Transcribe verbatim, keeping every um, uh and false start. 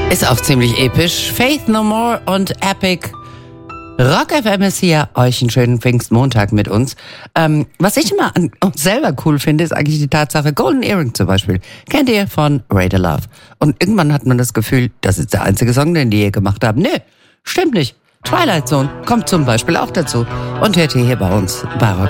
Ist auch ziemlich episch. Faith No More und Epic. Rock F M ist hier. Euch einen schönen Pfingstmontag mit uns. Ähm, was ich immer an uns selber cool finde, ist eigentlich die Tatsache, Golden Earring zum Beispiel. Kennt ihr von Radar Love? Und irgendwann hat man das Gefühl, das ist der einzige Song, den die je gemacht haben. Nö, stimmt nicht. Twilight Zone kommt zum Beispiel auch dazu. Und hört ihr hier bei uns bei Rock